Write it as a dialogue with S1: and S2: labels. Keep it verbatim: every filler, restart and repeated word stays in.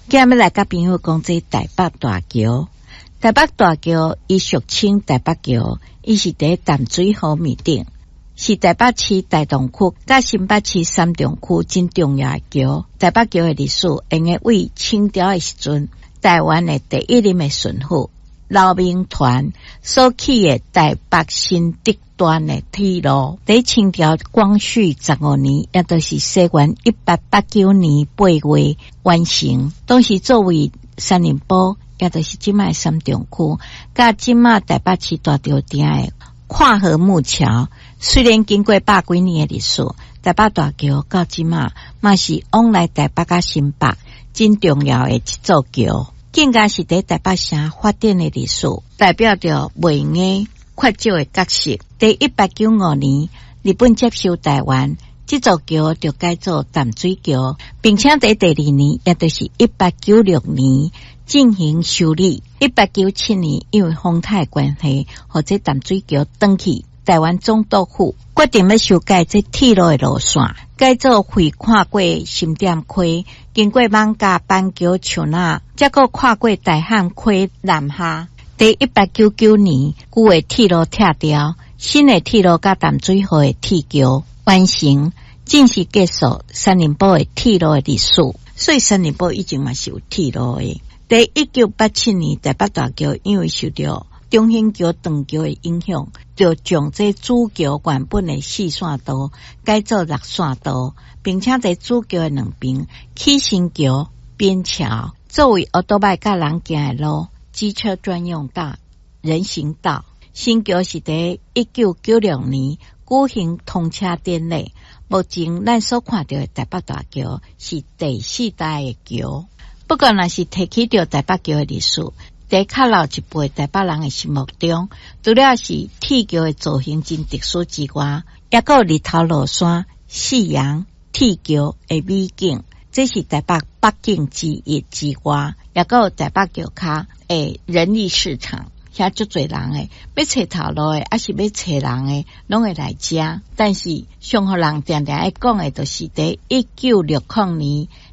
S1: 今日来甲朋友讲这台北大桥。台北大桥伊俗称台北桥，伊是伫淡水河面顶，是台北市大同区甲新北市三重区真重要的桥。台北桥的历史，因为为清朝的时阵，台湾的第一任的巡抚刘铭传所起的台北新竹段的铁路，在清朝光绪十五年，也就是西元一八八九年八月完成。当时作为三林堡，也就是即卖三重区，甲即卖台北市大桥顶的跨河木桥，虽然经过百几年的历史，台北大桥到即卖嘛是往来台北甲新北真重要的一座桥。更加是伫台北城发展的历史，代表着袂硬扩招的角色。在一八九五年，日本接收台湾，这座桥就改做淡水桥，并且在第二年，也就是一八九六年进行修理。一八九七年，因为风台关系，或者淡水桥登去台湾总督府，决定要修改这铁路的路线，改做会跨过新店溪，经过艋舺板桥树林，再个跨过大汉溪南下。在一八九九年，旧的铁路拆掉，新的铁路甲淡水河的铁桥完成，正式结束三林堡的铁路的历史。所以三林堡以前嘛是有铁路的。在一九八七年，台北大桥因为受到中兴桥长桥的影响，就将这主桥原本的四线道改做六线道，并且在主桥的两边起新桥、边桥，作为奥多麦甲人行的路、机车专用道、人行道。新桥是在一九九六年举行通车典礼。目前咱所看到的台北大桥是第四代的桥。不过若是提起到台北桥的历史，在较老一辈台北人的心目中，除了是铁桥的造型真特殊之外，也有日头落山、夕阳、铁桥的美景，这是台北北景之一之外，也有台北桥下的人力市场，遐足侪人诶，要找头路诶，还是要找人诶，拢会来遮。但是上互人定定爱讲诶，就是伫一九六零年。